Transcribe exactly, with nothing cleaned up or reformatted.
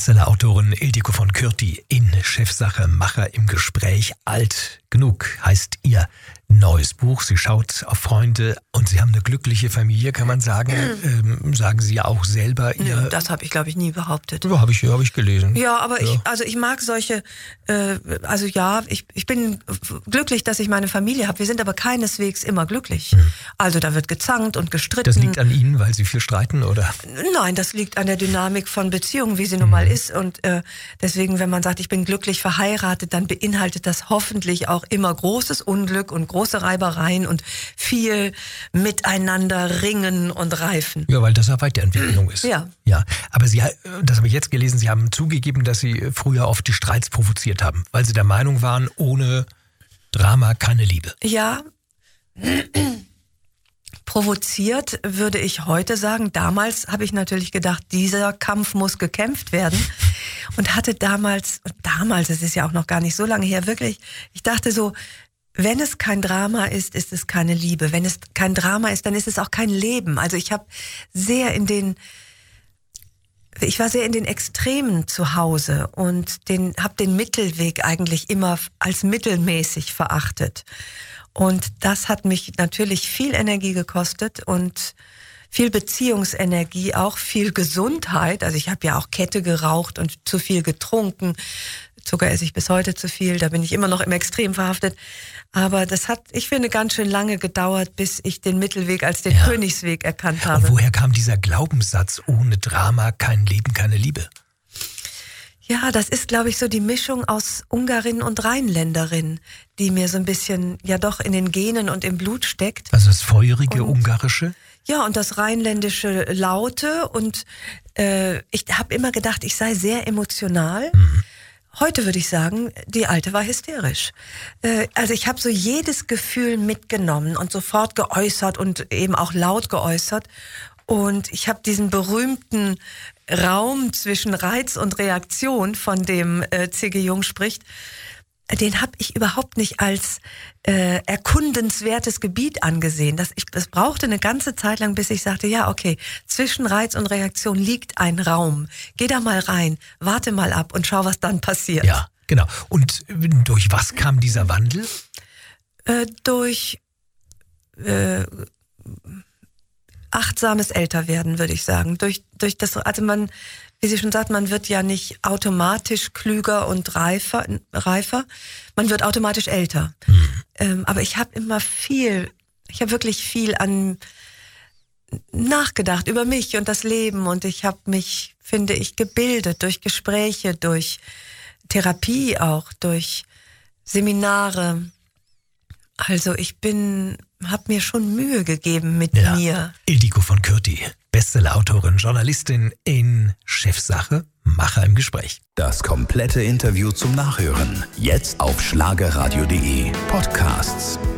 Bestseller-Autorin Ildiko von Kürti in Chefsache Macher im Gespräch. Alt genug heißt ihr neues Buch. Sie schaut auf Freunde und sie haben eine glückliche Familie, kann man sagen. Ähm, sagen Sie ja auch selber. Nö, ihr das habe ich, glaube ich, nie behauptet. Ja, habe ich, hab ich gelesen. Ja, aber ja. ich, also ich mag solche, äh, also ja, ich, ich bin glücklich, dass ich meine Familie habe. Wir sind aber keineswegs immer glücklich. Hm. Also da wird gezankt und gestritten. Das liegt an Ihnen, weil Sie viel streiten, oder? Nein, das liegt an der Dynamik von Beziehungen, wie sie nun mal ist. Und äh, deswegen, wenn man sagt, ich bin glücklich verheiratet, dann beinhaltet das hoffentlich auch immer großes Unglück und große Reibereien und viel miteinander ringen und reifen. Ja, weil das eine Weiterentwicklung ist. Ja. Ja, aber Sie, das habe ich jetzt gelesen, Sie haben zugegeben, dass Sie früher oft die Streits provoziert haben, weil Sie der Meinung waren, ohne Drama keine Liebe. Ja, provoziert würde ich heute sagen. Damals habe ich natürlich gedacht, dieser Kampf muss gekämpft werden und hatte damals, und damals, es ist ja auch noch gar nicht so lange her, wirklich, ich dachte so, wenn es kein Drama ist, ist es keine Liebe. Wenn es kein Drama ist, dann ist es auch kein Leben. Also ich habe sehr in den, ich war sehr in den Extremen zu Hause und den, habe den Mittelweg eigentlich immer als mittelmäßig verachtet. Und das hat mich natürlich viel Energie gekostet und viel Beziehungsenergie, auch viel Gesundheit. Also ich habe ja auch Kette geraucht und zu viel getrunken. Zucker esse ich bis heute zu viel, da bin ich immer noch im Extrem verhaftet. Aber das hat, ich finde, ganz schön lange gedauert, bis ich den Mittelweg als den ja. Königsweg erkannt habe. Und woher kam dieser Glaubenssatz, ohne Drama kein Leben, keine Liebe? Ja, das ist, glaube ich, so die Mischung aus Ungarin und Rheinländerin, die mir so ein bisschen ja doch in den Genen und im Blut steckt. Also das feurige und, Ungarische? Ja, und das rheinländische Laute. Und äh, ich habe immer gedacht, ich sei sehr emotional. Mhm. Heute würde ich sagen, die Alte war hysterisch. Äh, also ich habe so jedes Gefühl mitgenommen und sofort geäußert und eben auch laut geäußert. Und ich habe diesen berühmten Raum zwischen Reiz und Reaktion, von dem äh, C G Jung spricht, den habe ich überhaupt nicht als äh, erkundenswertes Gebiet angesehen. Das, ich, das brauchte eine ganze Zeit lang, bis ich sagte, ja, okay, zwischen Reiz und Reaktion liegt ein Raum. Geh da mal rein, warte mal ab und schau, was dann passiert. Ja, genau. Und durch was kam dieser Wandel? Äh, durch äh, achtsames Älterwerden, würde ich sagen. Durch, durch das, also man, wie sie schon sagt, man wird ja nicht automatisch klüger und reifer, reifer. Man wird automatisch älter. Mhm. Ähm, aber ich habe immer viel, ich habe wirklich viel an nachgedacht über mich und das Leben. Und ich habe mich, finde ich, gebildet durch Gespräche, durch Therapie auch, durch Seminare. Also ich bin, habe mir schon Mühe gegeben mit ja. mir. Ildiko von Kürti, Bestseller-Autorin, Journalistin in Chefsache, Macher im Gespräch. Das komplette Interview zum Nachhören jetzt auf schlagerradio punkt de Podcasts.